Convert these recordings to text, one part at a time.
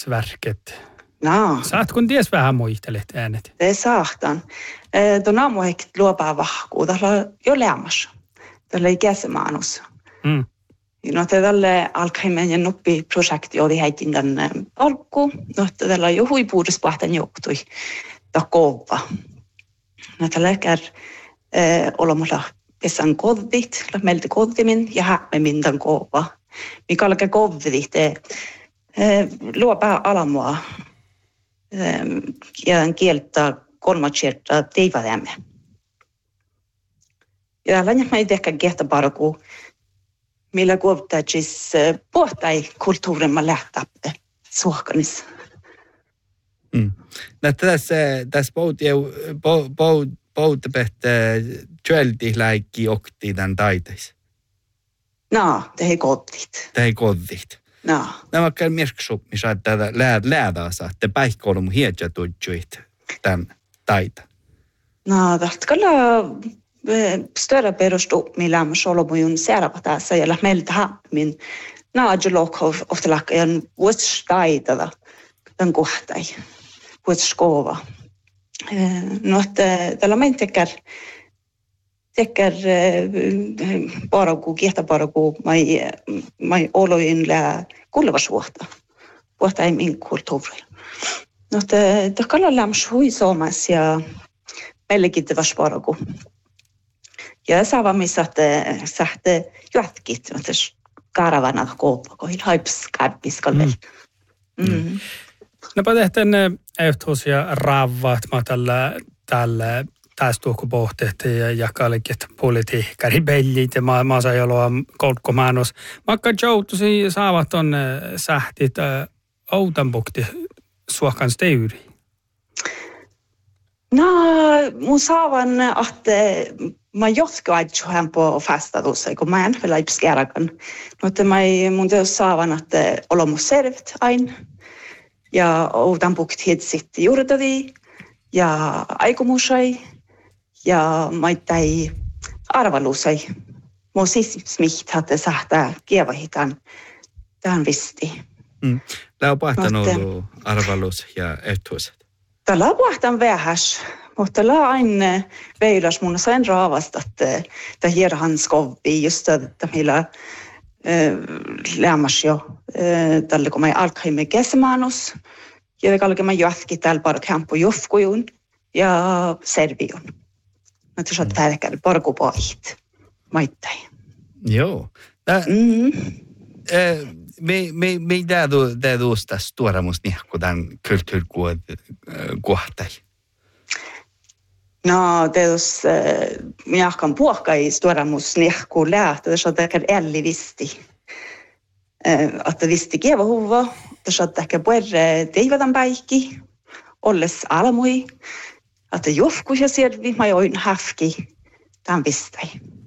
Svärket. No. Saat kun ties vähän muistelet äänet. Det saahtan. Tuon aamuhekki luopaa vahkuu. Tällä jo lämmäs. Tällä ei käsimaanus. No tälle alkaimen ja noppi projekti oli heitingan alku. No tällä jo huipuuduspähtän johtui. Ta kova. No tällä kär olemalla pesän kodit. Melti kodimin ja hämmin tämän kova. Mikä alkaa kodit. Luopaa alamua. Ja kieltä kolmatserta teivadämme. Ja lännen mä ei ehkä kehtä parku, millä kuottaisi pohtai kulttuurin lähtäpte suhkanis. Tässä poutepehtä tjölti läikki okti tämän taitais. No, te ei kodit. No. Nämä vaikka miesksup, missä tätä läädää saatte päihkoulun hiedjä tujuit tämän taita. No, tahtokalla större perustu, millä mä solomujun seuraava tässä ja meiltä hapmin. No, ajulokov ofta lakkajan vuots taitava tämän kohtai, vuots skova. No, tällä meidän teker paraku, kiehtäparaku, mai oloin lää kulvasuhta. Vuotta ei min kulttuuri. No, te kalla lämms hui suomas ja meillekin te vas paraku. Ja saava missä sähte jatkit, mutta karavana kooppa, kun haips kärpiskalle. No, tehten ehtoos ja ravvat, mä tällä tässä tuohon pohteet ja jakalikin politiikkari bellit ja maasa joloa koutkomaanos. Vaikka joutuisi saavat on sähtit outanpukti suokan steyri. No, mun saavan, että mä joskaan hän på fastatussa, kun mä en vielä ipskääräkään. Mutta mun teos saavan, että olemus servt aina. Ja outanpukti hitsit juurdadi ja aikomusai. Ja maittai arvalusai. Mun siis smiht hatte sähtää kievahitan. Tähän visti. Tämä on pahtanut arvalus ja ehtuiset. Tällä on pahtan vähäs. Mutta tällä on aina veilas mun sain raavasta, että hierhan skovi just että meillä lämmäs jo. Tällä kun mä alkaimme kesämaanus. Ja kalke mä jatki täällä bara kampo jofkujun ja serviun. Mutta se on tärkeää, parkupahit, maittain. Joo. Mitä tuostas tuoramus nihku tämän kulttuurikuohtai? No, teos nihkan puhkai tuoramus nihku lähtö, se on tärkeää ällivisti. Että visti kieva huva, se on tärkeää puhuta teivadan päikki, olles alamui. Että joskus ja servi, mä join hafki, tämän vistai.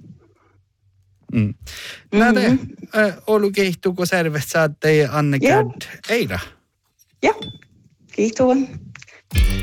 Näitä Oulu kehtuuko servet saatte Anne Gerd Eira? Ja, kiitos.